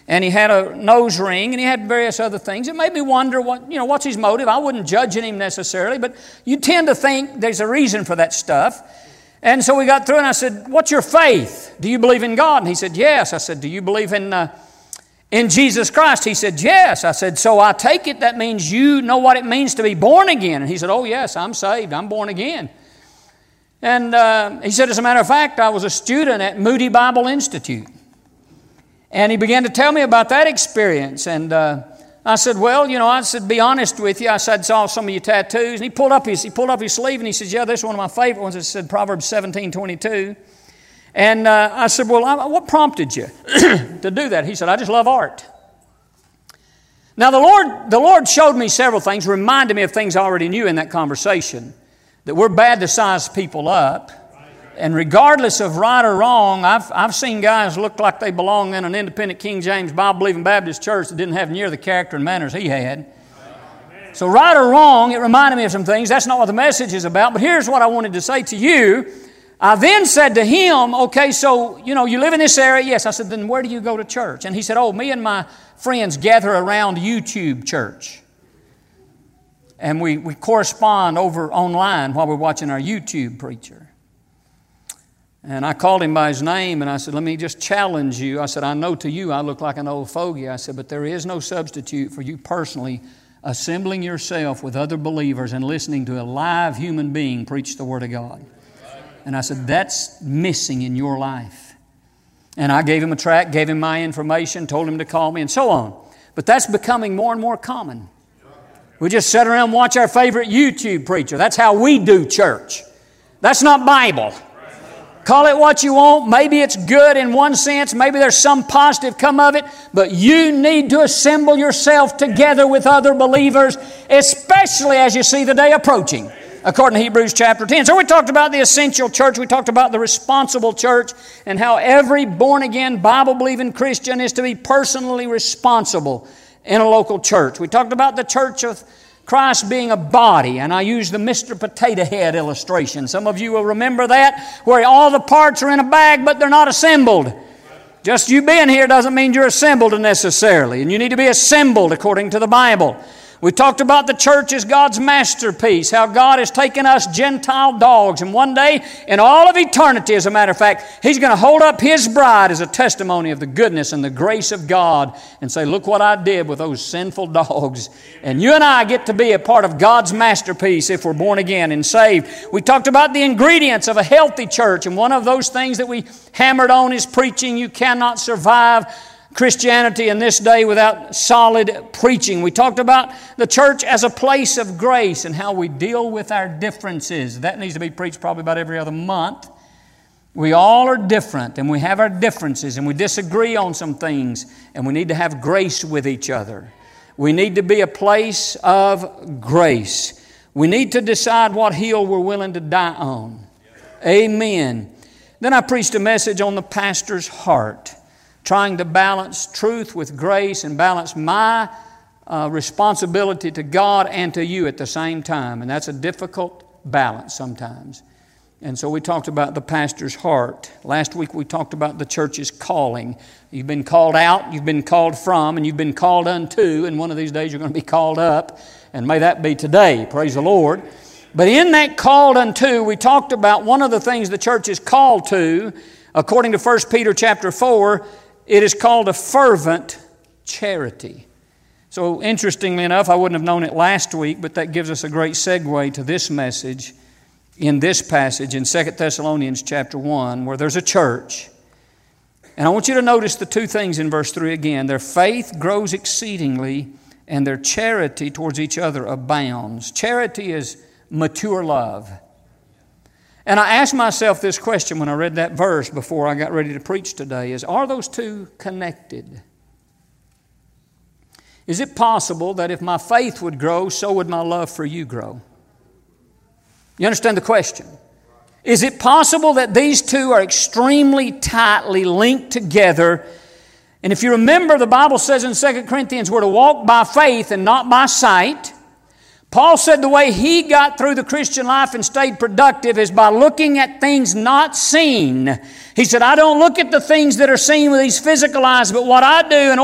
And he had a nose ring, and he had various other things. It made me wonder what's his motive. I wasn't judging him necessarily, but you tend to think there's a reason for that stuff. And so we got through, and I said, "What's your faith? Do you believe in God?" And he said, "Yes." I said, "Do you believe in Jesus Christ?" He said, "Yes." I said, "So I take it that means you know what it means to be born again." And he said, "Oh yes, I'm saved. I'm born again." And he said, "As a matter of fact, I was a student at Moody Bible Institute." And he began to tell me about that experience. And I said, "Well, be honest with you." I said, "Saw some of your tattoos." And he pulled up his sleeve and he said, "Yeah, this is one of my favorite ones." It said Proverbs 17:22. And I said, "Well, what prompted you to do that?" He said, "I just love art." Now, the Lord showed me several things, reminded me of things I already knew in that conversation, that we're bad to size people up. And regardless of right or wrong, I've seen guys look like they belong in an independent King James Bible-believing Baptist church that didn't have near the character and manners he had. So right or wrong, it reminded me of some things. That's not what the message is about. But here's what I wanted to say to you. I then said to him, "Okay, so, you live in this area?" "Yes." I said, "Then where do you go to church?" And he said, "Oh, me and my friends gather around YouTube church. And we correspond over online while we're watching our YouTube preacher." And I called him by his name and I said, "Let me just challenge you." I said, "I know to you I look like an old fogey." I said, "But there is no substitute for you personally assembling yourself with other believers and listening to a live human being preach the Word of God." And I said, "That's missing in your life." And I gave him a tract, gave him my information, told him to call me and so on. But that's becoming more and more common. We just sit around and watch our favorite YouTube preacher. That's how we do church. That's not Bible. Call it what you want. Maybe it's good in one sense. Maybe there's some positive come of it. But you need to assemble yourself together with other believers, especially as you see the day approaching, according to Hebrews chapter 10. So we talked about the essential church. We talked about the responsible church and how every born-again, Bible-believing Christian is to be personally responsible in a local church. We talked about the church of Christ being a body, and I used the Mr. Potato Head illustration. Some of you will remember that, where all the parts are in a bag, but they're not assembled. Just you being here doesn't mean you're assembled necessarily, and you need to be assembled according to the Bible. We talked about the church as God's masterpiece, how God has taken us Gentile dogs, and one day, in all of eternity, as a matter of fact, He's going to hold up His bride as a testimony of the goodness and the grace of God and say, "Look what I did with those sinful dogs." And you and I get to be a part of God's masterpiece if we're born again and saved. We talked about the ingredients of a healthy church, and one of those things that we hammered on is preaching. You cannot survive Christianity in this day without solid preaching. We talked about the church as a place of grace and how we deal with our differences. That needs to be preached probably about every other month. We all are different and we have our differences and we disagree on some things and we need to have grace with each other. We need to be a place of grace. We need to decide what hill we're willing to die on. Amen. Then I preached a message on the pastor's heart, trying to balance truth with grace and balance my responsibility to God and to you at the same time. And that's a difficult balance sometimes. And so we talked about the pastor's heart. Last week we talked about the church's calling. You've been called out, you've been called from, and you've been called unto. And one of these days you're going to be called up. And may that be today. Praise the Lord. But in that called unto, we talked about one of the things the church is called to, according to 1 Peter chapter 4, it is called a fervent charity. So interestingly enough, I wouldn't have known it last week, but that gives us a great segue to this message in this passage in 2 Thessalonians chapter 1, where there's a church. And I want you to notice the two things in verse 3 again. Their faith grows exceedingly, and their charity towards each other abounds. Charity is mature love. And I asked myself this question when I read that verse before I got ready to preach today, is, are those two connected? Is it possible that if my faith would grow, so would my love for you grow? You understand the question? Is it possible that these two are extremely tightly linked together? And if you remember, the Bible says in 2 Corinthians, we're to walk by faith and not by sight. Paul said the way he got through the Christian life and stayed productive is by looking at things not seen. He said, I don't look at the things that are seen with these physical eyes, but what I do in